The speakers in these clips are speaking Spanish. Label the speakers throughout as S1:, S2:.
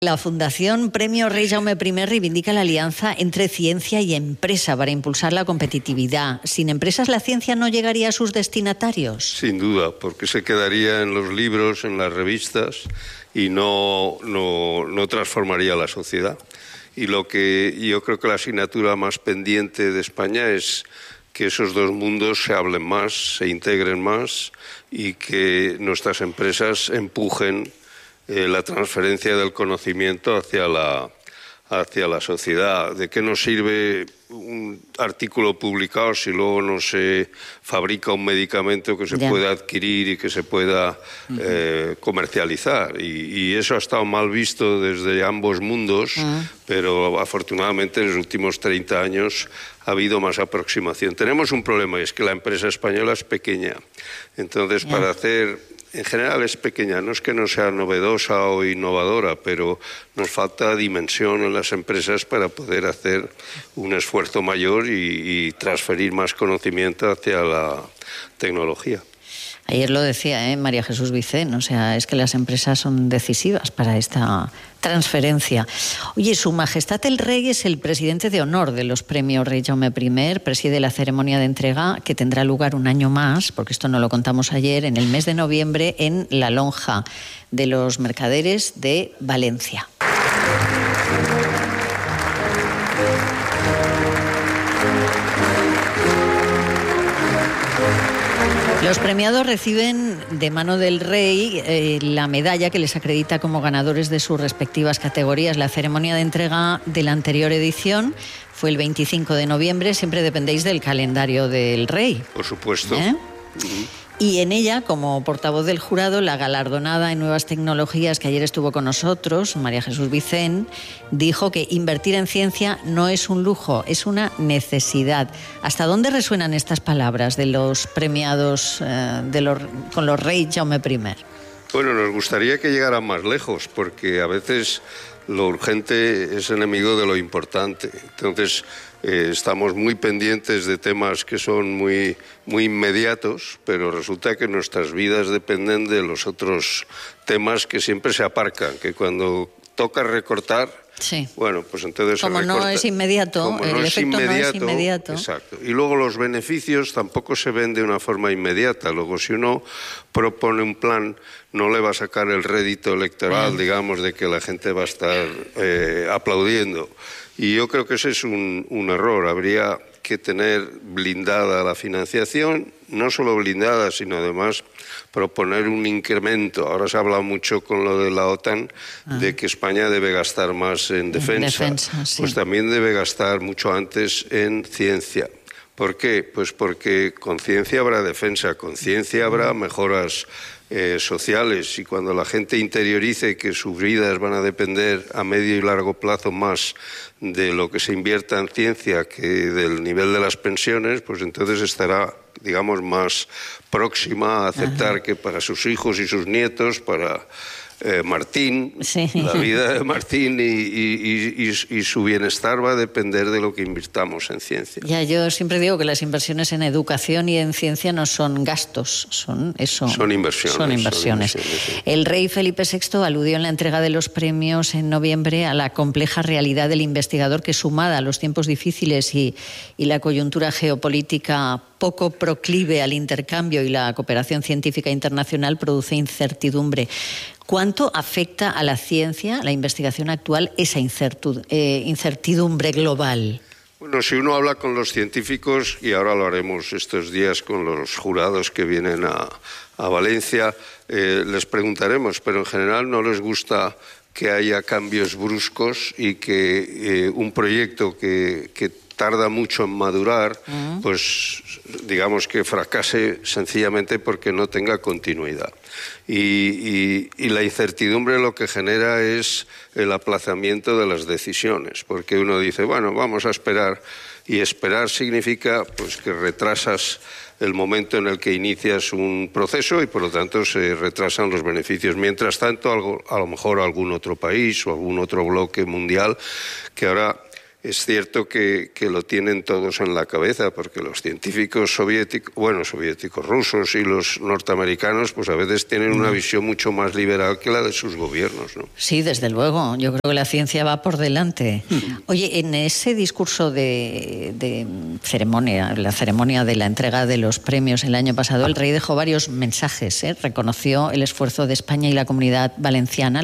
S1: La Fundación Premio Rey Jaume I reivindica la alianza entre ciencia y empresa para impulsar la competitividad. Sin empresas, ¿la ciencia no llegaría a sus destinatarios?
S2: Sin duda, porque se quedaría en los libros, en las revistas y no transformaría la sociedad. Y lo que yo creo que la asignatura más pendiente de España es que esos dos mundos se hablen más, se integren más y que nuestras empresas empujen la transferencia del conocimiento hacia la sociedad. ¿De qué nos sirve un artículo publicado si luego no se fabrica un medicamento que se pueda adquirir y que se pueda comercializar? Y eso ha estado mal visto desde ambos mundos, pero afortunadamente en los últimos 30 años ha habido más aproximación. Tenemos un problema y es que la empresa española es pequeña. Entonces, para hacer... En general es pequeña, no es que no sea novedosa o innovadora, pero nos falta dimensión en las empresas para poder hacer un esfuerzo mayor y transferir más conocimiento hacia la tecnología.
S1: Ayer lo decía María Jesús Vicén, o sea, es que las empresas son decisivas para esta transferencia. Oye, Su Majestad el Rey es el presidente de honor de los Premios Rey Jaume I, preside la ceremonia de entrega que tendrá lugar un año más, porque esto no lo contamos ayer, en el mes de noviembre en la Lonja de los Mercaderes de Valencia. Los premiados reciben de mano del rey la medalla que les acredita como ganadores de sus respectivas categorías. La ceremonia de entrega de la anterior edición fue el 25 de noviembre. Siempre dependéis del calendario del rey.
S2: Por supuesto.
S1: Y en ella, como portavoz del jurado, la galardonada en nuevas tecnologías que ayer estuvo con nosotros, María Jesús Vicén, dijo que invertir en ciencia no es un lujo, es una necesidad. ¿Hasta dónde resuenan estas palabras de los premiados con los Rey Jaume I?
S2: Bueno, nos gustaría que llegaran más lejos, porque a veces lo urgente es enemigo de lo importante. Entonces, estamos muy pendientes de temas que son muy inmediatos, pero resulta que nuestras vidas dependen de los otros temas que siempre se aparcan, que cuando toca recortar, bueno, pues entonces
S1: como no es inmediato, el efecto no es inmediato.
S2: Exacto. Y luego los beneficios tampoco se ven de una forma inmediata. Luego, si uno propone un plan, no le va a sacar el rédito electoral, digamos, de que la gente va a estar aplaudiendo. Y yo creo que ese es un error. Habría que tener blindada la financiación, no solo blindada, sino además proponer un incremento. Ahora se ha hablado mucho con lo de la OTAN de que España debe gastar más en defensa. Pues también debe gastar mucho antes en ciencia. ¿Por qué? Pues porque con ciencia habrá defensa, con ciencia habrá mejoras sociales, y cuando la gente interiorice que sus vidas van a depender a medio y largo plazo más de lo que se invierta en ciencia que del nivel de las pensiones, pues entonces estará, digamos, más próxima a aceptar que para sus hijos y sus nietos, para Martín, la vida de Martín y su bienestar va a depender de lo que invirtamos en ciencia.
S1: Ya, yo siempre digo que las inversiones en educación y en ciencia no son gastos, son eso.
S2: Son inversiones.
S1: Son inversiones. El rey Felipe VI aludió en la entrega de los premios en noviembre a la compleja realidad del investigador que, sumada a los tiempos difíciles y la coyuntura geopolítica poco proclive al intercambio y la cooperación científica internacional, produce incertidumbre. ¿Cuánto afecta a la ciencia, la investigación actual, esa incertidumbre global?
S2: Bueno, si uno habla con los científicos, y ahora lo haremos estos días con los jurados que vienen a Valencia, les preguntaremos, pero en general no les gusta que haya cambios bruscos y que un proyecto que tarda mucho en madurar, pues digamos que fracase sencillamente porque no tenga continuidad. Y la incertidumbre lo que genera es el aplazamiento de las decisiones, porque uno dice, bueno, vamos a esperar, y esperar significa pues que retrasas el momento en el que inicias un proceso y por lo tanto se retrasan los beneficios. Mientras tanto, a lo mejor algún otro país o algún otro bloque mundial que ahora es cierto que lo tienen todos en la cabeza, porque los científicos soviéticos, rusos y los norteamericanos, pues a veces tienen una visión mucho más liberal que la de sus gobiernos, ¿no?
S1: Sí, desde luego. Yo creo que la ciencia va por delante. Oye, en ese discurso de ceremonia, la ceremonia de la entrega de los premios el año pasado, el rey dejó varios mensajes, ¿eh? Reconoció el esfuerzo de España y la Comunidad Valenciana,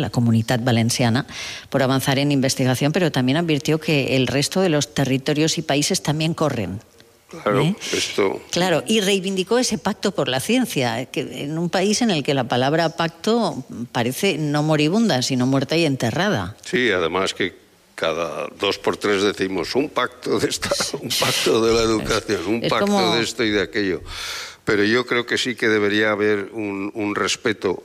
S1: por avanzar en investigación, pero también advirtió que el resto de los territorios y países también corren.
S2: Claro,
S1: Claro, y reivindicó ese pacto por la ciencia, que en un país en el que la palabra pacto parece no moribunda, sino muerta y enterrada.
S2: Sí, además que cada 2 por 3 decimos un pacto de un pacto de la educación, un pacto de esto y de aquello. Pero yo creo que sí que debería haber un respeto,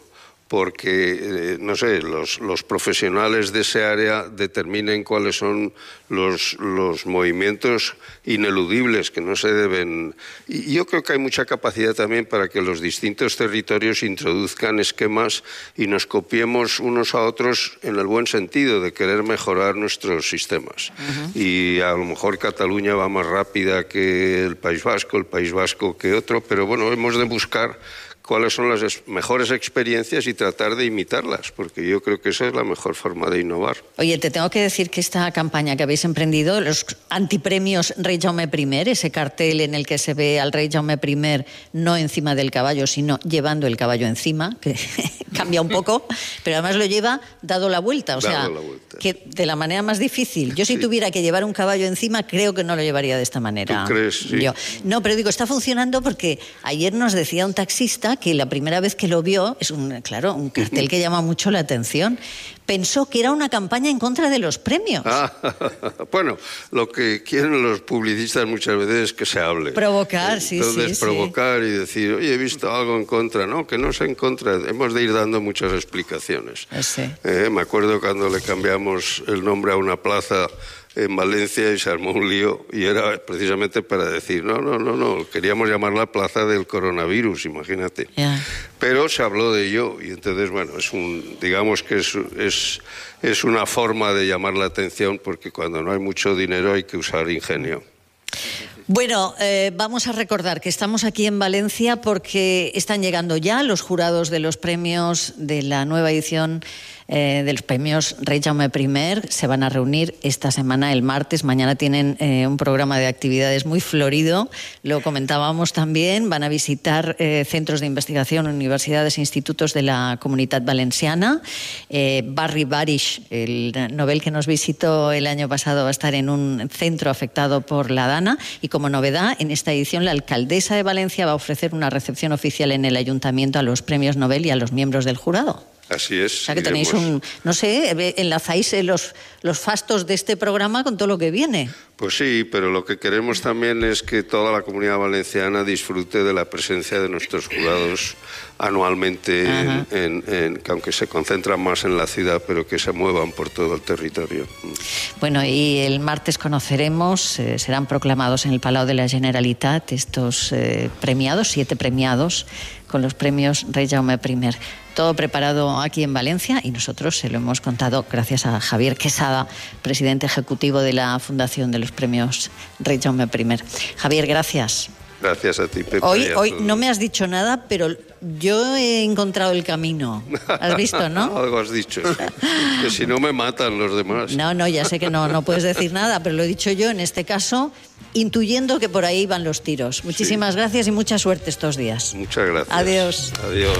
S2: porque, no sé, los profesionales de ese área determinen cuáles son los movimientos ineludibles que no se deben. Y yo creo que hay mucha capacidad también para que los distintos territorios introduzcan esquemas y nos copiemos unos a otros en el buen sentido de querer mejorar nuestros sistemas. Y a lo mejor Cataluña va más rápida que el País Vasco que otro, pero bueno, hemos de buscar cuáles son las mejores experiencias y tratar de imitarlas, porque yo creo que esa es la mejor forma de innovar.
S1: Oye, te tengo que decir que esta campaña que habéis emprendido, los antipremios Rey Jaume I, ese cartel en el que se ve al Rey Jaume I no encima del caballo, sino llevando el caballo encima, que cambia un poco, pero además lo lleva dado la vuelta, que de la manera más difícil. Yo si tuviera que llevar un caballo encima, creo que no lo llevaría de esta manera.
S2: ¿Tú crees? Sí.
S1: No, pero digo, está funcionando porque ayer nos decía un taxista que la primera vez que lo vio, es un cartel que llama mucho la atención, pensó que era una campaña en contra de los premios.
S2: Bueno, lo que quieren los publicistas muchas veces es que se hable.
S1: Provocar,
S2: Entonces, provocar y decir, oye, he visto algo en contra. No, que no sea en contra. Hemos de ir dando muchas explicaciones.
S1: Sí.
S2: Me acuerdo cuando le cambiamos el nombre a una plaza en Valencia y se armó un lío, y era precisamente para decir no, queríamos llamarla Plaza del Coronavirus, imagínate. Pero se habló de ello y entonces, bueno, digamos que es una forma de llamar la atención, porque cuando no hay mucho dinero hay que usar ingenio.
S1: Bueno, vamos a recordar que estamos aquí en Valencia porque están llegando ya los jurados de los premios de la nueva edición de los premios Rey Jaume I. Se van a reunir esta semana, el martes. Mañana tienen un programa de actividades muy florido. Lo comentábamos también. Van a visitar centros de investigación, universidades e institutos de la Comunitat Valenciana. Barry Barish, el Nobel que nos visitó el año pasado, va a estar en un centro afectado por la Dana. Y como novedad, en esta edición, la alcaldesa de Valencia va a ofrecer una recepción oficial en el ayuntamiento a los premios Nobel y a los miembros del jurado.
S2: Así es.
S1: O sea que tenéis enlazáis los fastos de este programa con todo lo que viene.
S2: Pues sí, pero lo que queremos también es que toda la comunidad valenciana disfrute de la presencia de nuestros jurados anualmente, que aunque se concentran más en la ciudad, pero que se muevan por todo el territorio.
S1: Bueno, y el martes conoceremos, serán proclamados en el Palau de la Generalitat estos premiados, 7 premiados, con los premios Rey Jaume I. Todo preparado aquí en Valencia y nosotros se lo hemos contado gracias a Javier Quesada, presidente ejecutivo de la Fundación de los Premios Rey Jaume I. Javier, gracias.
S2: Gracias a ti, Pepe.
S1: Hoy no me has dicho nada, pero yo he encontrado el camino. ¿Has visto, no?
S2: Algo has dicho, sí. Que si no me matan los demás.
S1: No, ya sé que no puedes decir nada, pero lo he dicho yo en este caso, intuyendo que por ahí van los tiros. Muchísimas gracias y mucha suerte estos días.
S2: Muchas gracias.
S1: Adiós.
S2: Adiós.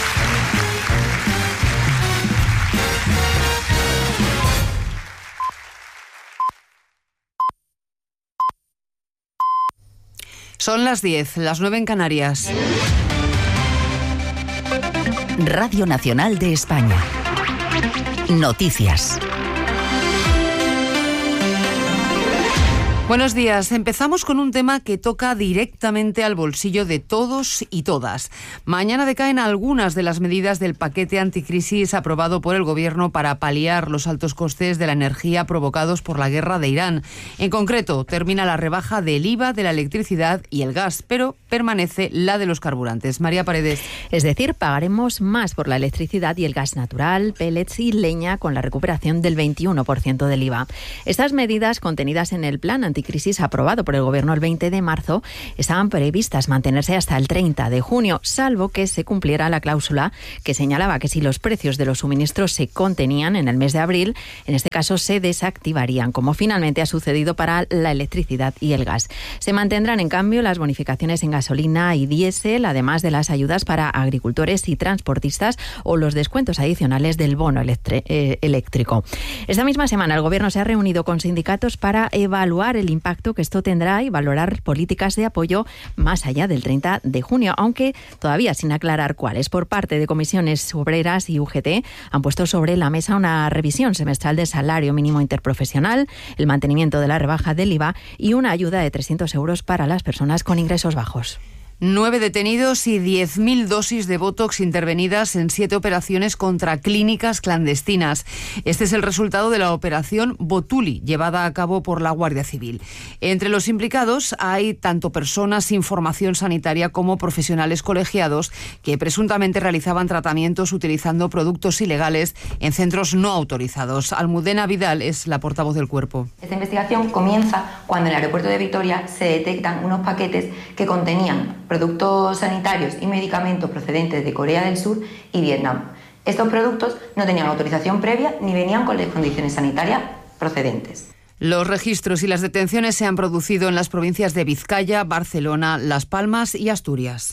S3: Son las 10, las 9 en Canarias.
S4: Radio Nacional de España. Noticias.
S3: Buenos días. Empezamos con un tema que toca directamente al bolsillo de todos y todas. Mañana decaen algunas de las medidas del paquete anticrisis aprobado por el Gobierno para paliar los altos costes de la energía provocados por la guerra de Irán. En concreto, termina la rebaja del IVA de la electricidad y el gas, pero permanece la de los carburantes. María Paredes.
S5: Es decir, pagaremos más por la electricidad y el gas natural, pellets y leña con la recuperación del 21% del IVA. Estas medidas contenidas en el plan anticrisis aprobado por el Gobierno el 20 de marzo estaban previstas mantenerse hasta el 30 de junio, salvo que se cumpliera la cláusula que señalaba que si los precios de los suministros se contenían en el mes de abril, en este caso se desactivarían, como finalmente ha sucedido para la electricidad y el gas. Se mantendrán, en cambio, las bonificaciones en gasolina y diésel, además de las ayudas para agricultores y transportistas o los descuentos adicionales del bono eléctrico. Esta misma semana el Gobierno se ha reunido con sindicatos para evaluar el impacto que esto tendrá y valorar políticas de apoyo más allá del 30 de junio, aunque todavía sin aclarar cuáles. Por parte de comisiones obreras y UGT han puesto sobre la mesa una revisión semestral del salario mínimo interprofesional, el mantenimiento de la rebaja del IVA y una ayuda de 300 euros para las personas con ingresos bajos.
S3: 9 detenidos y 10.000 dosis de Botox intervenidas en 7 operaciones contra clínicas clandestinas. Este es el resultado de la operación Botuli, llevada a cabo por la Guardia Civil. Entre los implicados hay tanto personas sin formación sanitaria como profesionales colegiados que presuntamente realizaban tratamientos utilizando productos ilegales en centros no autorizados. Almudena Vidal es la portavoz del cuerpo.
S6: Esta investigación comienza cuando en el aeropuerto de Vitoria se detectan unos paquetes que contenían productos sanitarios y medicamentos procedentes de Corea del Sur y Vietnam. Estos productos no tenían autorización previa ni venían con las condiciones sanitarias procedentes.
S3: Los registros y las detenciones se han producido en las provincias de Vizcaya, Barcelona, Las Palmas y Asturias.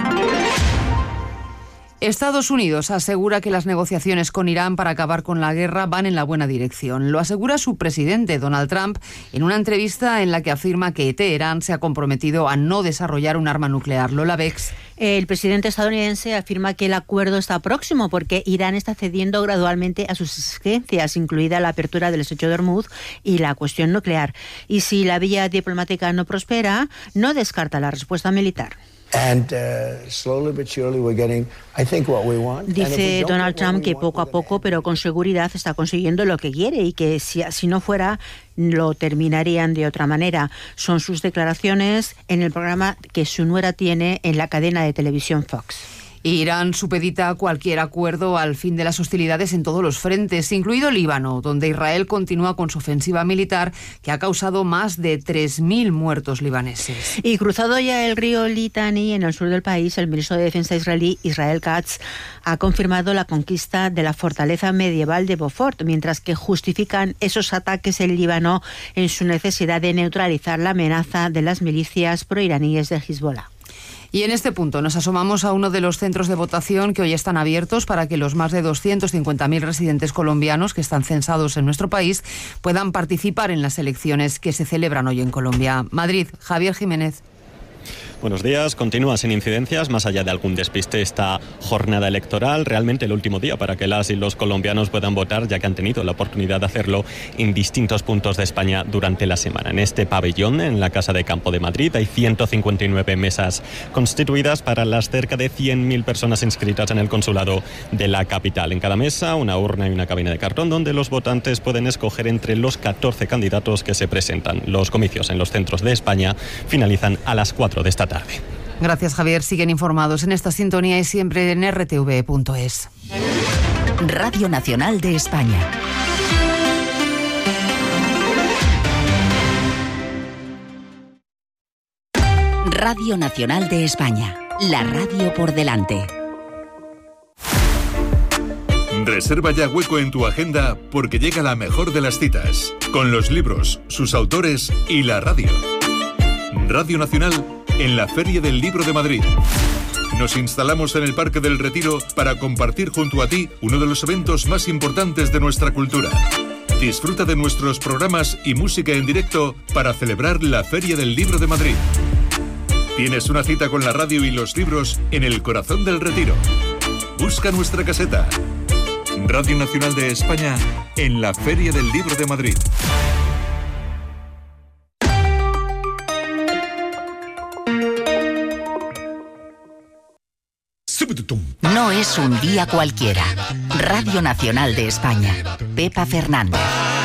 S3: Estados Unidos asegura que las negociaciones con Irán para acabar con la guerra van en la buena dirección. Lo asegura su presidente, Donald Trump, en una entrevista en la que afirma que Teherán se ha comprometido a no desarrollar un arma nuclear. Lola Bex.
S7: El presidente estadounidense afirma que el acuerdo está próximo porque Irán está cediendo gradualmente a sus exigencias, incluida la apertura del estrecho de Hormuz y la cuestión nuclear. Y si la vía diplomática no prospera, no descarta la respuesta militar. Dice Donald Trump que poco a poco, pero con seguridad, está consiguiendo lo que quiere y que si no fuera, lo terminarían de otra manera. Son sus declaraciones en el programa que su nuera tiene en la cadena de televisión Fox.
S3: Irán supedita cualquier acuerdo al fin de las hostilidades en todos los frentes, incluido Líbano, donde Israel continúa con su ofensiva militar que ha causado más de 3.000 muertos libaneses.
S7: Y cruzado ya el río Litani, en el sur del país, el ministro de Defensa israelí, Israel Katz, ha confirmado la conquista de la fortaleza medieval de Beaufort, mientras que justifican esos ataques en Líbano en su necesidad de neutralizar la amenaza de las milicias proiraníes de Hezbollah.
S3: Y en este punto nos asomamos a uno de los centros de votación que hoy están abiertos para que los más de 250.000 residentes colombianos que están censados en nuestro país puedan participar en las elecciones que se celebran hoy en Colombia. Madrid, Javier Jiménez.
S8: Buenos días. Continúa sin incidencias, más allá de algún despiste, esta jornada electoral. Realmente el último día para que las y los colombianos puedan votar, ya que han tenido la oportunidad de hacerlo en distintos puntos de España durante la semana. En este pabellón, en la Casa de Campo de Madrid, hay 159 mesas constituidas para las cerca de 100.000 personas inscritas en el consulado de la capital. En cada mesa, una urna y una cabina de cartón donde los votantes pueden escoger entre los 14 candidatos que se presentan. Los comicios en los centros de España finalizan a las 4 de esta tarde.
S3: Gracias, Javier. Siguen informados en esta sintonía y siempre en rtv.es.
S4: Radio Nacional de España. Radio Nacional de España. La radio por delante.
S9: Reserva ya hueco en tu agenda porque llega la mejor de las citas, con los libros, sus autores y la radio. Radio Nacional en la Feria del Libro de Madrid. Nos instalamos en el Parque del Retiro para compartir junto a ti uno de los eventos más importantes de nuestra cultura. Disfruta de nuestros programas y música en directo para celebrar la Feria del Libro de Madrid. Tienes una cita con la radio y los libros en el corazón del Retiro. Busca nuestra caseta. Radio Nacional de España en la Feria del Libro de Madrid.
S4: no es un día cualquiera. Radio Nacional de España. Pepa Fernández.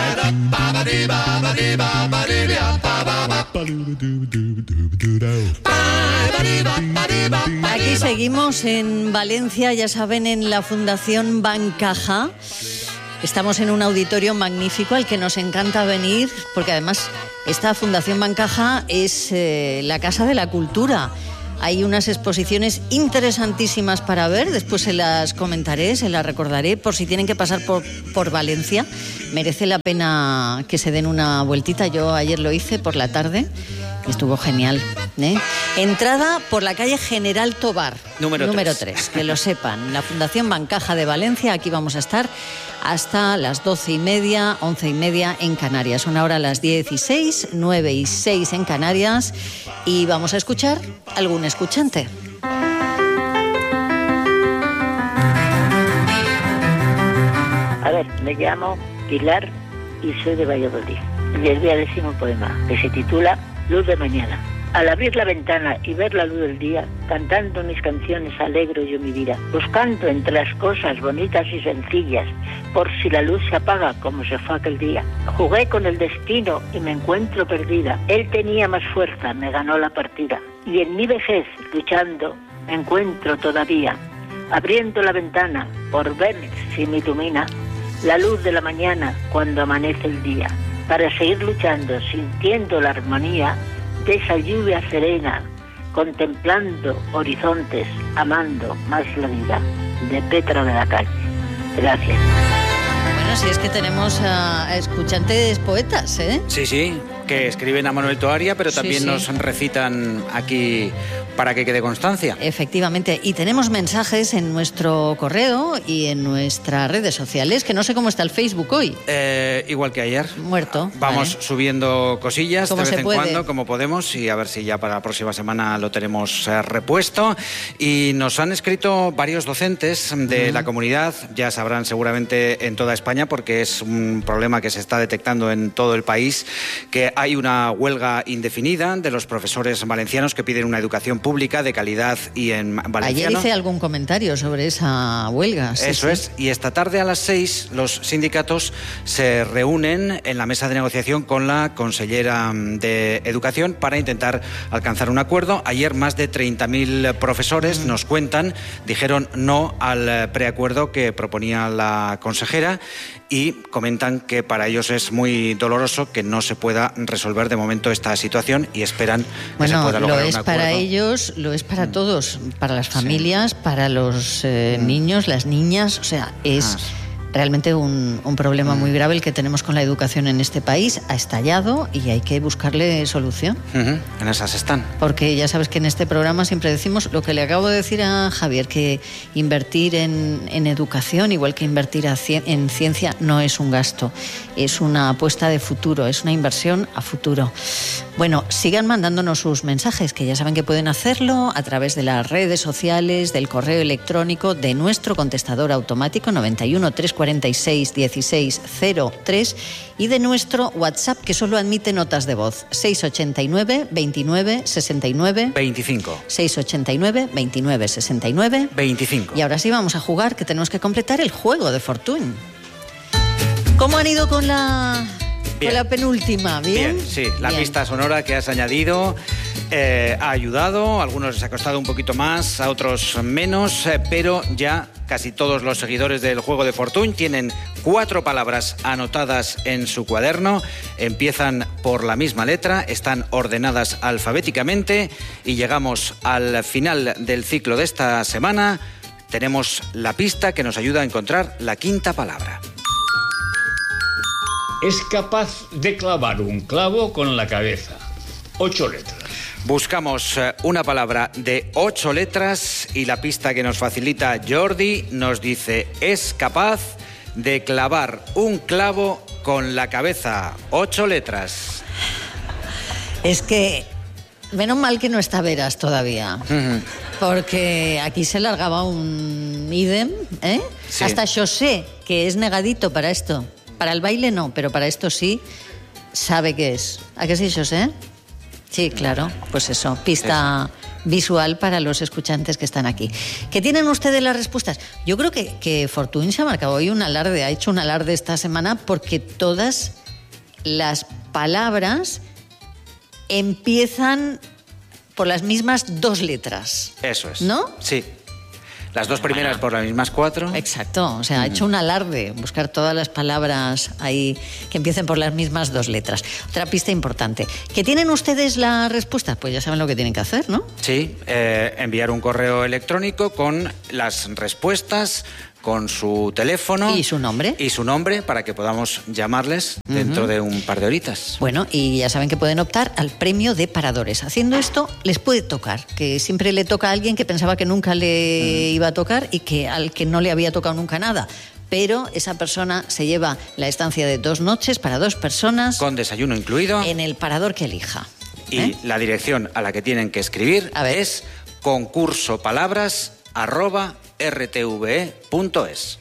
S1: Aquí seguimos en Valencia, ya saben, en la Fundación Bancaja. Estamos en un auditorio magnífico al que nos encanta venir, porque además esta Fundación Bancaja es la Casa de la Cultura. Hay unas exposiciones interesantísimas para ver, después se las comentaré, se las recordaré, por si tienen que pasar por Valencia. Merece la pena que se den una vueltita. Yo ayer lo hice por la tarde, estuvo genial, ¿eh? Entrada por la calle General Tobar, número 3, que lo sepan. La Fundación Bancaja de Valencia, aquí vamos a estar hasta las 12:30, 11:30 en Canarias. Son ahora las 16, 9:06 en Canarias y vamos a escuchar a algún escuchante.
S10: A ver, me llamo Pilar y soy de Valladolid. Les voy a decir un poema que se titula Luz de Mañana. Al abrir la ventana y ver la luz del día, cantando mis canciones alegro yo mi vida, buscando entre las cosas bonitas y sencillas, por si la luz se apaga como se fue aquel día. Jugué con el destino y me encuentro perdida. Él tenía más fuerza, me ganó la partida. Y en mi vejez, luchando, me encuentro todavía, abriendo la ventana por ver si me ilumina la luz de la mañana cuando amanece el día, para seguir luchando, sintiendo la armonía de esa lluvia serena, contemplando horizontes, amando más la vida. De Petra de la Calle. Gracias.
S1: Bueno, si es que tenemos a escuchantes poetas, ¿eh?
S11: Sí, que escriben a Manuel Toaria, pero también
S1: sí.
S11: Nos recitan aquí para que quede constancia.
S1: Efectivamente, y tenemos mensajes en nuestro correo y en nuestras redes sociales, que no sé cómo está el Facebook hoy.
S11: Igual que ayer.
S1: Muerto.
S11: Vamos subiendo cosillas de vez en cuando, como podemos, y a ver si ya para la próxima semana lo tenemos repuesto. Y nos han escrito varios docentes de la comunidad, ya sabrán seguramente en toda España, porque es un problema que se está detectando en todo el país, que hay una huelga indefinida de los profesores valencianos que piden una educación pública de calidad y en valenciano.
S1: Ayer hice algún comentario sobre esa huelga.
S11: Eso es, y esta tarde a las 6 los sindicatos se reúnen en la mesa de negociación con la consellera de Educación para intentar alcanzar un acuerdo. Ayer más de 30.000 profesores nos cuentan, dijeron no al preacuerdo que proponía la consejera y comentan que para ellos es muy doloroso que no se pueda resolver de momento esta situación y esperan que se pueda lograr un acuerdo.
S1: Lo es para ellos, lo es para todos, para las familias, para los niños, las niñas, o sea, es realmente un problema muy grave el que tenemos con la educación en este país. Ha estallado y hay que buscarle solución.
S11: En esas están.
S1: Porque ya sabes que en este programa siempre decimos lo que le acabo de decir a Javier, que invertir en educación, igual que invertir en ciencia, no es un gasto, es una apuesta de futuro, es una inversión a futuro. Bueno, sigan mandándonos sus mensajes, que ya saben que pueden hacerlo a través de las redes sociales, del correo electrónico, de nuestro contestador automático 91 346 1603 y de nuestro WhatsApp, que solo admite notas de voz, 689 29 69
S11: 25.
S1: 689 29 69
S11: 25.
S1: Y ahora sí vamos a jugar, que tenemos que completar el juego de Fortuny. ¿Cómo han ido con la penúltima? ¿Bien?
S11: Sí, la pista sonora que has añadido ha ayudado, a algunos les ha costado un poquito más, a otros menos, pero ya casi todos los seguidores del juego de Fortuny tienen 4 palabras anotadas en su cuaderno, empiezan por la misma letra, están ordenadas alfabéticamente y llegamos al final del ciclo de esta semana. Tenemos la pista que nos ayuda a encontrar la 5ª palabra.
S12: Es capaz de clavar un clavo con la cabeza. 8 letras.
S11: Buscamos una palabra de 8 letras y la pista que nos facilita Jordi nos dice: es capaz de clavar un clavo con la cabeza. 8 letras.
S1: Es que menos mal que no está Veras todavía, porque aquí se largaba un idem, ¿eh? Sí. Hasta José, que es negadito para esto. Para el baile no, pero para esto sí, sabe qué es. ¿A qué sí, José? Sí, claro, pues eso, pista visual para los escuchantes que están aquí. ¿Qué tienen ustedes las respuestas? Yo creo que Fortuny se ha marcado hoy un alarde, ha hecho un alarde esta semana porque todas las palabras empiezan por las mismas 2 letras.
S11: Eso es.
S1: ¿No?
S11: Sí. Las 2 primeras por las mismas 4.
S1: Exacto, o sea, ha hecho un alarde, buscar todas las palabras ahí que empiecen por las mismas 2 letras. Otra pista importante. ¿Que tienen ustedes la respuesta? Pues ya saben lo que tienen que hacer, ¿no?
S11: Sí, enviar un correo electrónico con las respuestas, con su teléfono.
S1: ¿Y su nombre?
S11: Y su nombre para que podamos llamarles dentro de un par de horitas.
S1: Bueno, y ya saben que pueden optar al premio de Paradores. Haciendo esto, les puede tocar, que siempre le toca a alguien que pensaba que nunca le iba a tocar y que al que no le había tocado nunca nada. Pero esa persona se lleva la estancia de 2 noches para 2 personas.
S11: Con desayuno incluido.
S1: En el parador que elija.
S11: Y la dirección a la que tienen que escribir es concursopalabras@rtve.es.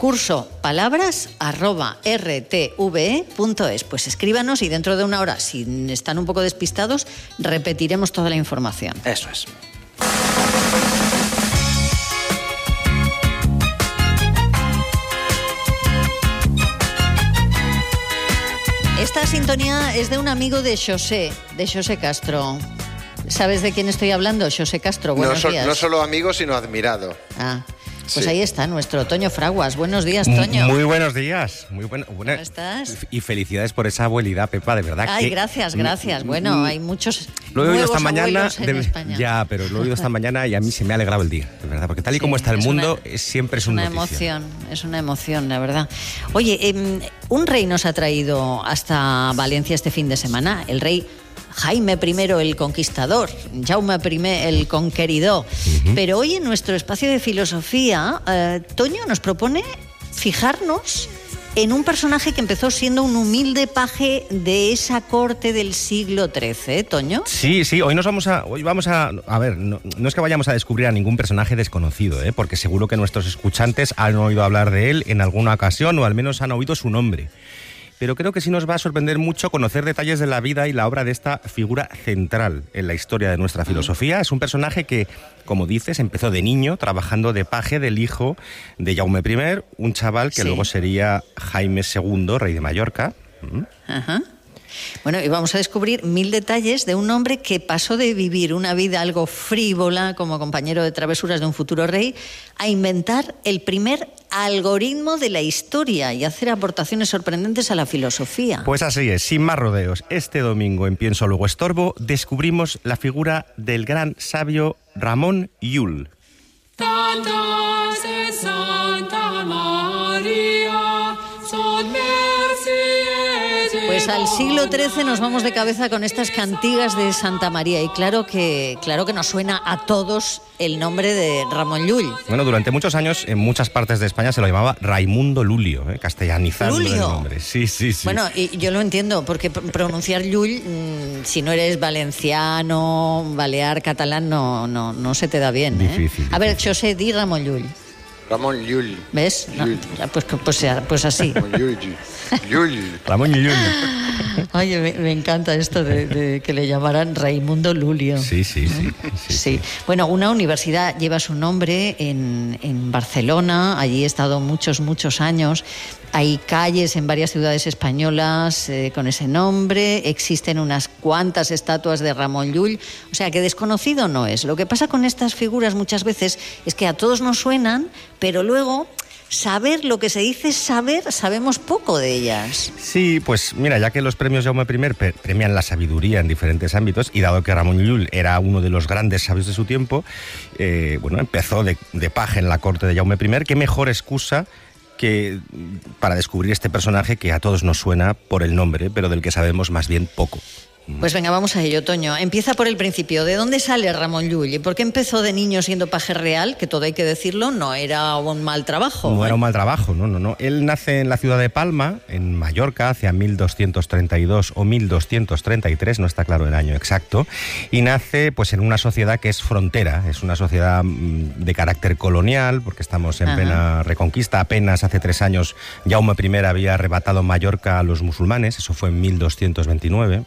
S1: Concursopalabras@rtve.es. Pues escríbanos y dentro de una hora, si están un poco despistados, repetiremos toda la información.
S11: Eso es.
S1: Esta sintonía es de un amigo de José Castro. ¿Sabes de quién estoy hablando? José Castro, buenos días.
S13: No solo amigo, sino admirado.
S1: Pues
S13: sí.
S1: Ahí está nuestro Toño Fraguas. Buenos días, Toño.
S14: Muy buenos días. ¿Cómo
S1: estás?
S14: Y felicidades por esa abuelidad, Pepa, de verdad.
S1: Ay, gracias. Bueno, hay muchos
S14: lo he oído esta mañana
S1: en España.
S14: Ya, pero lo he oído esta mañana y a mí se me ha alegrado el día, de verdad, porque tal y como está el mundo, siempre es una
S1: emoción. Es una emoción, la verdad. Oye, un rey nos ha traído hasta Valencia este fin de semana, el rey Jaime I el Conquistador, Jaume I el Conqueridor. Pero hoy en nuestro espacio de filosofía, Toño nos propone fijarnos en un personaje que empezó siendo un humilde paje de esa corte del siglo XIII, Toño.
S14: Sí, hoy vamos a ver, no es que vayamos a descubrir a ningún personaje desconocido, porque seguro que nuestros escuchantes han oído hablar de él en alguna ocasión o al menos han oído su nombre. Pero creo que sí nos va a sorprender mucho conocer detalles de la vida y la obra de esta figura central en la historia de nuestra filosofía. Es un personaje que, como dices, empezó de niño trabajando de paje del hijo de Jaume I, un chaval que luego sería Jaime II, rey de Mallorca.
S1: Ajá. Bueno, y vamos a descubrir 1000 detalles de un hombre que pasó de vivir una vida algo frívola como compañero de travesuras de un futuro rey a inventar el primer algoritmo de la historia y hacer aportaciones sorprendentes a la filosofía.
S14: Pues así es, sin más rodeos. Este domingo en Pienso Luego Estorbo descubrimos la figura del gran sabio Ramon Llull.
S1: Pues al siglo XIII nos vamos de cabeza con estas cantigas de Santa María y claro que nos suena a todos el nombre de Ramon Llull.
S14: Bueno, durante muchos años en muchas partes de España se lo llamaba Raimundo Lulio, castellanizando el nombre. Sí.
S1: Bueno, y yo lo entiendo, porque pronunciar Llull, si no eres valenciano, balear, catalán, no se te da bien.
S14: Difícil.
S1: A ver, José, di Ramon Llull.
S13: Ramon Llull.
S1: ¿Ves? No, pues así.
S14: Ramon Llull.
S1: Oye, me encanta esto de que le llamaran Raimundo Lulio.
S14: Sí.
S1: Bueno, una universidad lleva su nombre en Barcelona. Allí he estado muchos años. Hay calles en varias ciudades españolas con ese nombre. Existen unas cuantas estatuas de Ramon Llull. O sea, que desconocido no es. Lo que pasa con estas figuras muchas veces es que a todos nos suenan, pero luego saber lo que se dice sabemos poco de ellas.
S14: Sí, pues mira, ya que los premios Jaume I premian la sabiduría en diferentes ámbitos, y dado que Ramon Llull era uno de los grandes sabios de su tiempo, empezó de paje en la corte de Jaume I, qué mejor excusa que para descubrir este personaje que a todos nos suena por el nombre, pero del que sabemos más bien poco.
S1: Pues venga, vamos a ello, Toño. Empieza por el principio. ¿De dónde sale Ramon Llull? ¿Y por qué empezó de niño siendo paje real? Que todo hay que decirlo, no era un mal trabajo.
S14: No era un mal trabajo, no. Él nace en la ciudad de Palma, en Mallorca, hacia 1232 o 1233, no está claro el año exacto, y nace pues en una sociedad que es frontera, es una sociedad de carácter colonial, porque estamos en plena reconquista. Apenas hace 3 años Jaume I había arrebatado Mallorca a los musulmanes, eso fue en 1229.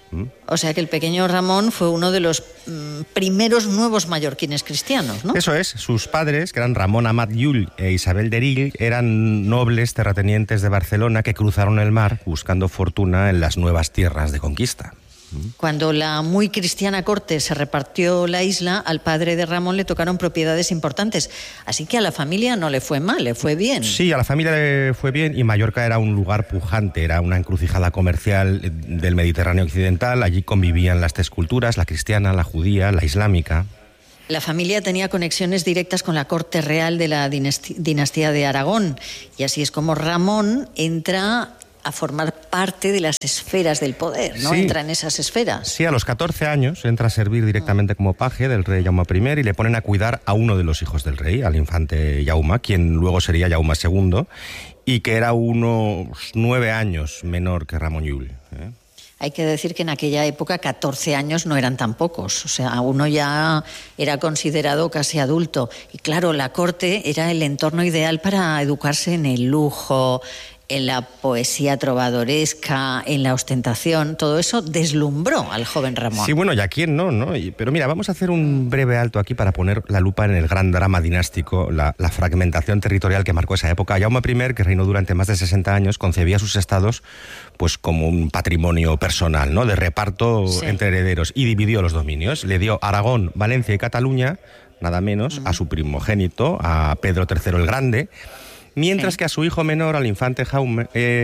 S1: O sea que el pequeño Ramón fue uno de los primeros nuevos mallorquines cristianos, ¿no?
S14: Eso es. Sus padres, que eran Ramón Amat Llull e Isabel d'Erill, eran nobles terratenientes de Barcelona que cruzaron el mar buscando fortuna en las nuevas tierras de conquista.
S1: Cuando la muy cristiana corte se repartió la isla, al padre de Ramón le tocaron propiedades importantes. Así que a la familia no le fue mal, le fue bien.
S14: Sí, a la familia le fue bien y Mallorca era un lugar pujante, era una encrucijada comercial del Mediterráneo occidental. Allí convivían las tres culturas, la cristiana, la judía, la islámica.
S1: La familia tenía conexiones directas con la corte real de la dinastía de Aragón. Y así es como Ramón entra a formar parte de las esferas del poder, ¿no? Sí. Entra en esas esferas.
S14: Sí, a los 14 años entra a servir directamente como paje del rey Jaume I y le ponen a cuidar a uno de los hijos del rey, al infante Jaume, quien luego sería Jaume II, y que era unos 9 años menor que Ramon Llull.
S1: Hay que decir que en aquella época 14 años no eran tan pocos, o sea, uno ya era considerado casi adulto. Y claro, la corte era el entorno ideal para educarse en el lujo, en la poesía trovadoresca, en la ostentación. Todo eso deslumbró al joven Ramón.
S14: Sí, bueno, ¿y a quién no? Pero mira, vamos a hacer un breve alto aquí para poner la lupa en el gran drama dinástico, la fragmentación territorial que marcó esa época. Jaume I, que reinó durante más de 60 años, concebía sus estados pues como un patrimonio personal, ¿no? De reparto entre herederos, y dividió los dominios. Le dio Aragón, Valencia y Cataluña, nada menos, a su primogénito, a Pedro III el Grande, mientras que a su hijo menor, al infante Jaume,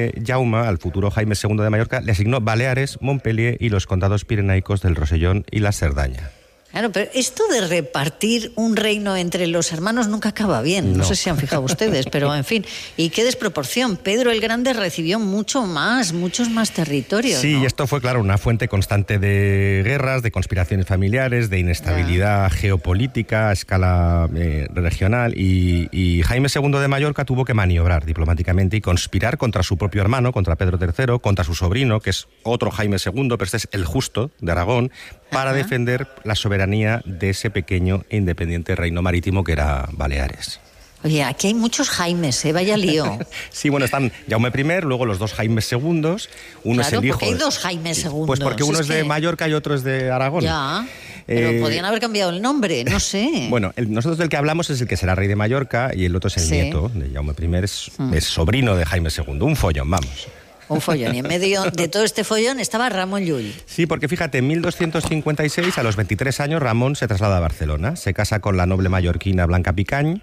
S14: al futuro Jaime II de Mallorca, le asignó Baleares, Montpellier y los condados pirenaicos del Rosellón y la Cerdaña.
S1: Claro, pero esto de repartir un reino entre los hermanos nunca acaba bien. No sé si han fijado ustedes, pero en fin. Y qué desproporción. Pedro el Grande recibió muchos más territorios.
S14: Sí,
S1: ¿no?
S14: Y esto fue, claro, una fuente constante de guerras, de conspiraciones familiares, de inestabilidad geopolítica a escala regional. Y Jaime II de Mallorca tuvo que maniobrar diplomáticamente y conspirar contra su propio hermano, contra Pedro III, contra su sobrino, que es otro Jaime II, pero este es el Justo de Aragón, para defender la soberanía de ese pequeño e independiente reino marítimo que era Baleares.
S1: Oye, aquí hay muchos Jaimes, vaya lío.
S14: Sí, bueno, están Jaume I, luego los dos Jaimes II, uno
S1: claro,
S14: es el hijo...
S1: porque hay dos Jaimes II.
S14: Pues porque uno es de Mallorca y otro es de Aragón.
S1: Ya, pero podían haber cambiado el nombre, no sé.
S14: Bueno, nosotros del que hablamos es el que será rey de Mallorca y el otro es el nieto de Jaume I, es sobrino de Jaime II, un follón, vamos.
S1: Un follón. Y en medio de todo este follón estaba Ramón Llull.
S14: Sí, porque fíjate, en 1256, a los 23 años, Ramón se traslada a Barcelona. Se casa con la noble mallorquina Blanca Picany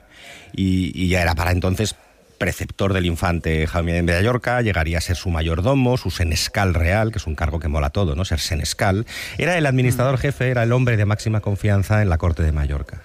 S14: y ya era para entonces preceptor del infante Jaume de Mallorca. Llegaría a ser su mayordomo, su senescal real, que es un cargo que mola todo, ¿no? Ser senescal. Era el administrador jefe, era el hombre de máxima confianza en la corte de Mallorca.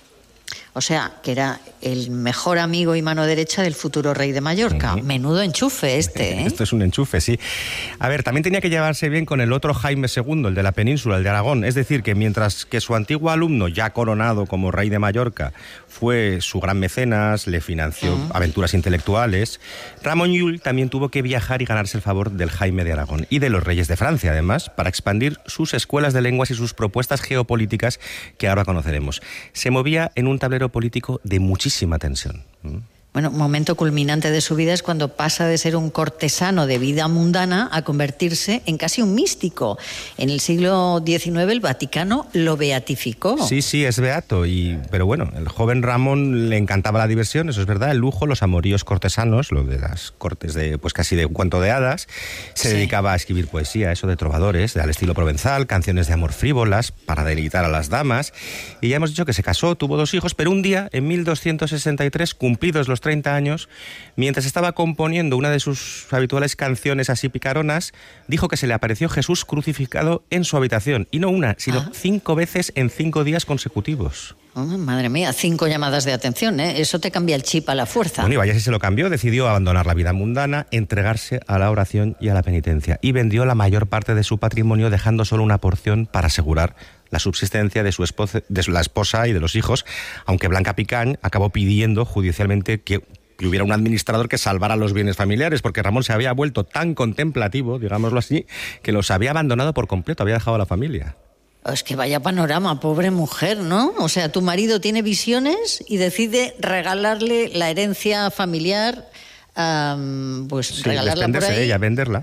S1: O sea, que era el mejor amigo y mano derecha del futuro rey de Mallorca. Menudo enchufe este, ¿eh?
S14: Esto es un enchufe, sí. A ver, también tenía que llevarse bien con el otro Jaime II, el de la península, el de Aragón. Es decir, que mientras que su antiguo alumno, ya coronado como rey de Mallorca, fue su gran mecenas, le financió aventuras intelectuales, Ramon Llull también tuvo que viajar y ganarse el favor del Jaime de Aragón y de los reyes de Francia, además, para expandir sus escuelas de lenguas y sus propuestas geopolíticas que ahora conoceremos. Se movía en un tablero político de muchísima tensión.
S1: Bueno, un momento culminante de su vida es cuando pasa de ser un cortesano de vida mundana a convertirse en casi un místico. En el siglo XIX el Vaticano lo beatificó.
S14: Sí, es beato. Pero bueno, el joven Ramón le encantaba la diversión, eso es verdad, el lujo, los amoríos cortesanos, lo de las cortes de pues casi de un cuento de hadas. Se dedicaba a escribir poesía, eso de trovadores, al estilo provenzal, canciones de amor frívolas para deleitar a las damas. Y ya hemos dicho que se casó, tuvo 2 hijos, pero un día, en 1263, cumplidos los 30 años, mientras estaba componiendo una de sus habituales canciones así picaronas, dijo que se le apareció Jesús crucificado en su habitación. Y no una, sino 5 veces en 5 días consecutivos.
S1: Oh, madre mía, 5 llamadas de atención, ¿eh? Eso te cambia el chip a la fuerza.
S14: Bueno, y vaya si se lo cambió, decidió abandonar la vida mundana, entregarse a la oración y a la penitencia. Y vendió la mayor parte de su patrimonio, dejando solo una porción para asegurar la subsistencia de la esposa y de los hijos, aunque Blanca Picany acabó pidiendo judicialmente que hubiera un administrador que salvara los bienes familiares, porque Ramón se había vuelto tan contemplativo, digámoslo así, que los había abandonado por completo, había dejado a la familia.
S1: Es que vaya panorama, pobre mujer, ¿no? O sea, tu marido tiene visiones y decide regalarle la herencia familiar, pues
S14: sí,
S1: regalarla por ahí.
S14: De ella, venderla.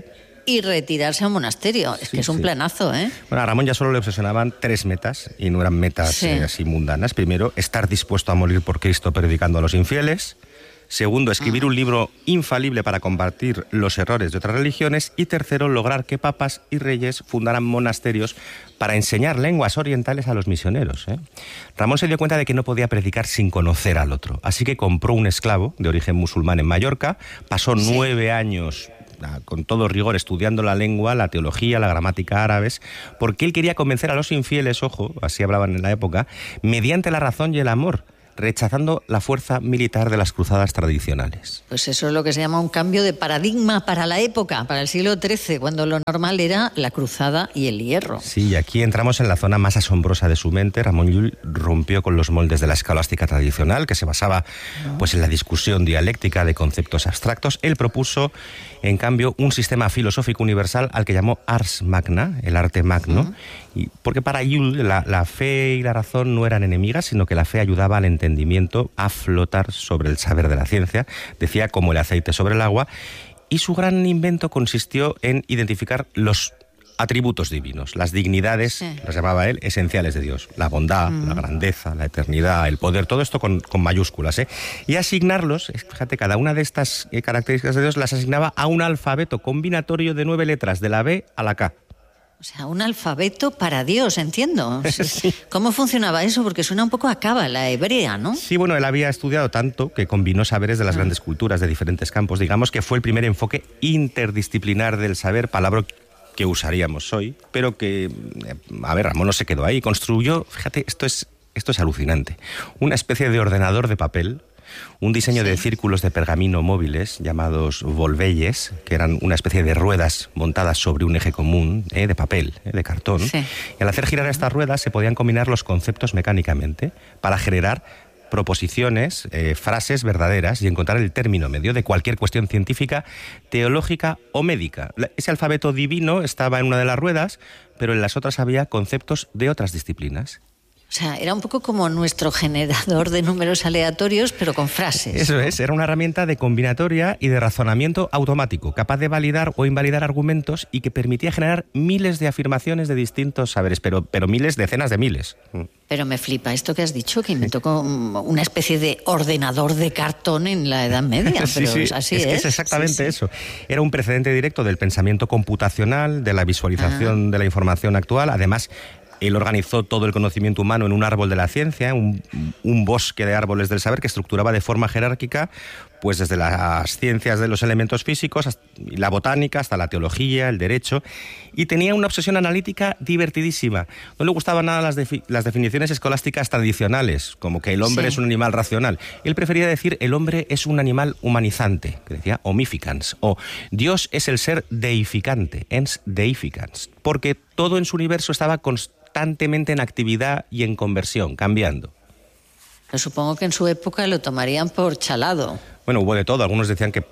S1: y retirarse a un monasterio. Es que es un planazo, ¿eh?
S14: Bueno, a Ramón ya solo le obsesionaban 3 metas, y no eran metas así mundanas. Primero, estar dispuesto a morir por Cristo predicando a los infieles. Segundo, escribir un libro infalible para combatir los errores de otras religiones. Y tercero, lograr que papas y reyes fundaran monasterios para enseñar lenguas orientales a los misioneros, ¿eh? Ramón se dio cuenta de que no podía predicar sin conocer al otro. Así que compró un esclavo de origen musulmán en Mallorca, pasó 9 años con todo rigor estudiando la lengua, la teología, la gramática árabes, porque él quería convencer a los infieles, ojo, así hablaban en la época, mediante la razón y el amor, rechazando la fuerza militar de las cruzadas tradicionales.
S1: Pues eso es lo que se llama un cambio de paradigma para la época, para el siglo XIII, cuando lo normal era la cruzada y el hierro.
S14: Sí, y aquí entramos en la zona más asombrosa de su mente. Ramón Llull rompió con los moldes de la escolástica tradicional, que se basaba pues en la discusión dialéctica de conceptos abstractos. Él propuso, en cambio, un sistema filosófico universal al que llamó Ars Magna, el arte magno, y porque para Llull la fe y la razón no eran enemigas, sino que la fe ayudaba al entendimiento a flotar sobre el saber de la ciencia, decía, como el aceite sobre el agua, y su gran invento consistió en identificar los atributos divinos, las dignidades, las llamaba él, esenciales de Dios, la bondad, la grandeza, la eternidad, el poder, todo esto con mayúsculas, ¿eh? Y asignarlos, fíjate, cada una de estas características de Dios las asignaba a un alfabeto combinatorio de 9 letras, de la B a la K.
S1: O sea, un alfabeto para Dios, entiendo. Sí. ¿Cómo funcionaba eso? Porque suena un poco a cábala hebrea, ¿no?
S14: Sí, bueno, él había estudiado tanto que combinó saberes de las grandes culturas de diferentes campos. Digamos que fue el primer enfoque interdisciplinar del saber, palabra que usaríamos hoy, pero que, a ver, Ramón no se quedó ahí. Construyó, fíjate, esto es alucinante, una especie de ordenador de papel, un diseño de círculos de pergamino móviles llamados volvelles, que eran una especie de ruedas montadas sobre un eje común de papel, de cartón. Sí. Y al hacer girar estas ruedas se podían combinar los conceptos mecánicamente para generar proposiciones, frases verdaderas y encontrar el término medio de cualquier cuestión científica, teológica o médica. Ese alfabeto divino estaba en una de las ruedas, pero en las otras había conceptos de otras disciplinas.
S1: O sea, era un poco como nuestro generador de números aleatorios, pero con frases.
S14: Eso es, era una herramienta de combinatoria y de razonamiento automático, capaz de validar o invalidar argumentos y que permitía generar miles de afirmaciones de distintos saberes, pero miles, decenas de miles.
S1: Pero me flipa esto que has dicho, que inventó una especie de ordenador de cartón en la Edad Media. Pero
S14: sí,
S1: así
S14: es. Es exactamente eso. Era un precedente directo del pensamiento computacional, de la visualización de la información actual. Además, él organizó todo el conocimiento humano en un árbol de la ciencia, un bosque de árboles del saber que estructuraba de forma jerárquica, pues desde las ciencias de los elementos físicos, la botánica, hasta la teología, el derecho, y tenía una obsesión analítica divertidísima. No le gustaban nada las definiciones escolásticas tradicionales, como que el hombre es un animal racional. Él prefería decir el hombre es un animal humanizante, que decía homificans, o Dios es el ser deificante, ens deificans, porque todo en su universo estaba constantemente en actividad y en conversión, cambiando.
S1: Pero supongo que en su época lo tomarían por chalado.
S14: Bueno, hubo de todo. Algunos decían que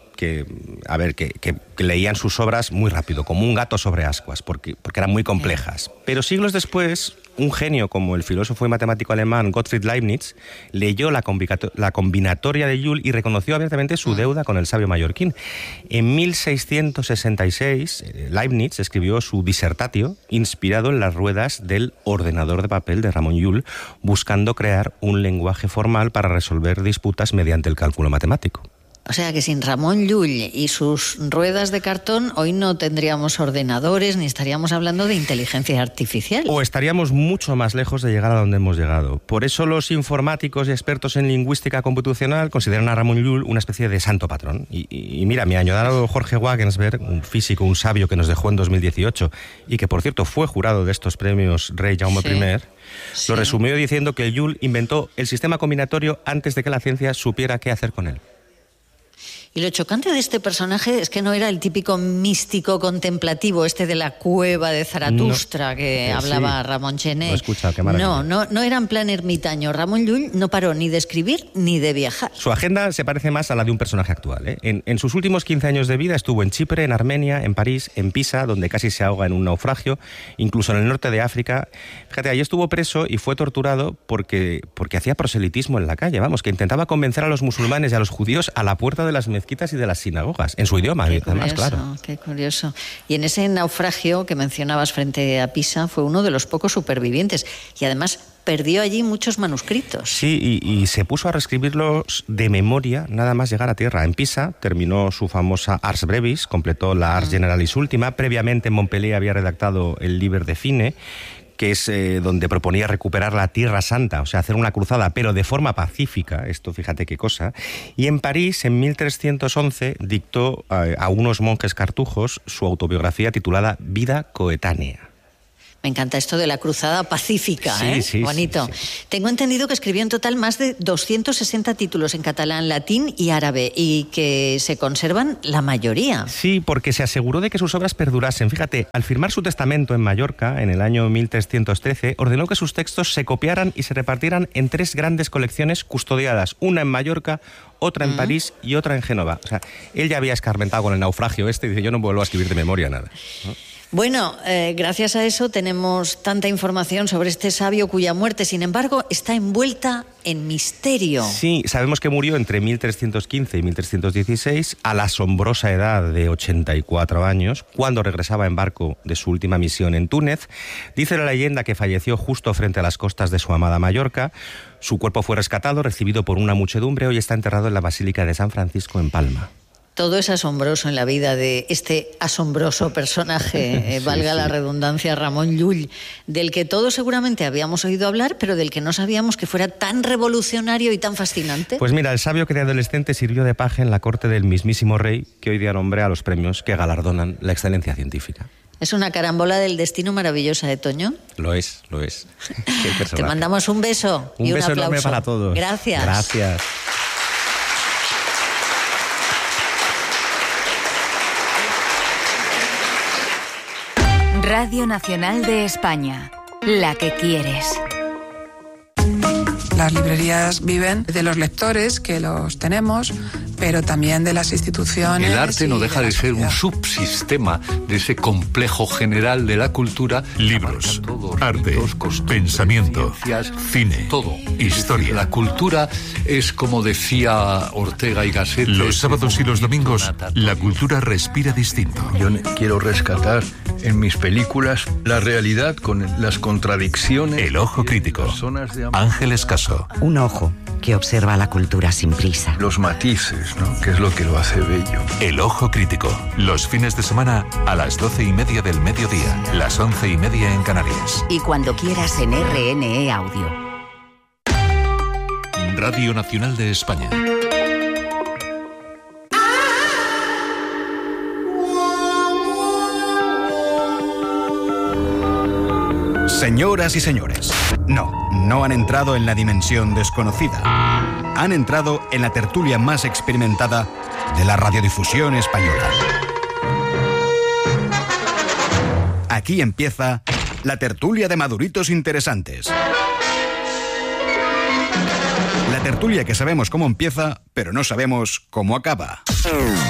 S14: leían sus obras muy rápido, como un gato sobre ascuas, porque eran muy complejas. Pero siglos después, un genio como el filósofo y matemático alemán Gottfried Leibniz leyó la combinatoria de Llull y reconoció abiertamente su deuda con el sabio mallorquín. En 1666, Leibniz escribió su Dissertatio, inspirado en las ruedas del ordenador de papel de Ramón Llull, buscando crear un lenguaje formal para resolver disputas mediante el cálculo matemático.
S1: O sea que sin Ramón Llull y sus ruedas de cartón, hoy no tendríamos ordenadores ni estaríamos hablando de inteligencia artificial.
S14: O estaríamos mucho más lejos de llegar a donde hemos llegado. Por eso los informáticos y expertos en lingüística computacional consideran a Ramón Llull una especie de santo patrón. Y mira, mi añorado Jorge Wagensberg, un físico, un sabio que nos dejó en 2018 y que, por cierto, fue jurado de estos premios Rey Jaume I, lo resumió diciendo que Llull inventó el sistema combinatorio antes de que la ciencia supiera qué hacer con él.
S1: Y lo chocante de este personaje es que no era el típico místico contemplativo, de la cueva de Zaratustra que hablaba Ramón Gené. No era en plan ermitaño. Ramón Llull no paró ni de escribir ni de viajar.
S14: Su agenda se parece más a la de un personaje actual, ¿eh? En sus últimos 15 años de vida estuvo en Chipre, en Armenia, en París, en Pisa, donde casi se ahoga en un naufragio, incluso en el norte de África. Fíjate, allí estuvo preso y fue torturado porque hacía proselitismo en la calle, que intentaba convencer a los musulmanes y a los judíos a la puerta de las mezquitas mezquitas y de las sinagogas, en su idioma, además, claro.
S1: Qué curioso. Y en ese naufragio que mencionabas frente a Pisa fue uno de los pocos supervivientes y además perdió allí muchos manuscritos.
S14: Sí, y se puso a reescribirlos de memoria nada más llegar a tierra. En Pisa terminó su famosa Ars Brevis, completó la Ars Generalis Ultima. Previamente en Montpellier había redactado el Liber de Fine, que es donde proponía recuperar la Tierra Santa, o sea, hacer una cruzada, pero de forma pacífica. Esto, fíjate qué cosa. Y en París, en 1311, dictó a unos monjes cartujos su autobiografía titulada Vida coetánea.
S1: Me encanta esto de la cruzada pacífica,
S14: sí,
S1: bonito.
S14: Sí.
S1: Tengo entendido que escribió en total más de 260 títulos en catalán, latín y árabe, y que se conservan la mayoría.
S14: Sí, porque se aseguró de que sus obras perdurasen. Fíjate, al firmar su testamento en Mallorca, en el año 1313, ordenó que sus textos se copiaran y se repartieran en 3 grandes colecciones custodiadas, una en Mallorca, otra en París y otra en Génova. O sea, él ya había escarmentado con el naufragio y dice, yo no vuelvo a escribir de memoria nada, ¿no?
S1: Bueno, gracias a eso tenemos tanta información sobre este sabio cuya muerte, sin embargo, está envuelta en misterio.
S14: Sí, sabemos que murió entre 1315 y 1316 a la asombrosa edad de 84 años, cuando regresaba en barco de su última misión en Túnez. Dice la leyenda que falleció justo frente a las costas de su amada Mallorca. Su cuerpo fue rescatado, recibido por una muchedumbre. Hoy está enterrado en la Basílica de San Francisco en Palma.
S1: Todo es asombroso en la vida de este asombroso personaje, valga la redundancia, Ramon Llull, del que todos seguramente habíamos oído hablar, pero del que no sabíamos que fuera tan revolucionario y tan fascinante.
S14: Pues mira, el sabio que de adolescente sirvió de paje en la corte del mismísimo rey, que hoy día nombre a los premios que galardonan la excelencia científica.
S1: Es una carambola del destino maravillosa, ¿eh, Toño?
S14: Lo es.
S1: Te mandamos un beso y un
S14: beso
S1: aplauso.
S14: Enorme para todos.
S1: Gracias.
S14: Gracias.
S4: Radio Nacional de España, la que quieres.
S15: Las librerías viven de los lectores, que los tenemos, pero también de las instituciones.
S16: El arte no deja de ser un subsistema de ese complejo general de la cultura.
S9: Libros, arte, pensamiento, cine,
S16: todo,
S9: historia.
S16: La cultura es, como decía Ortega y Gasset,
S9: los sábados y los domingos, la cultura respira distinto.
S17: Yo quiero rescatar en mis películas la realidad con las contradicciones.
S9: El ojo crítico. Ángel Escaso.
S18: Un ojo que observa la cultura sin prisa.
S17: Los matices, ¿no? Que es lo que lo hace bello.
S9: El ojo crítico. Los fines de semana a las 12:30 del mediodía, las 11:30 en Canarias.
S4: Y cuando quieras en RNE Audio.
S9: Radio Nacional de España.
S19: Señoras y señores, no han entrado en la dimensión desconocida. Han entrado en la tertulia más experimentada de la radiodifusión española. Aquí empieza la tertulia de maduritos interesantes. La tertulia que sabemos cómo empieza, pero no sabemos cómo acaba.